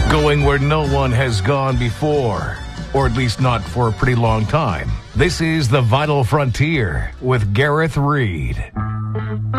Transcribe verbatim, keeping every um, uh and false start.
Going where no one has gone before, or at least not for a pretty long time. This is The Vinyl Frontier with Gareth Reed.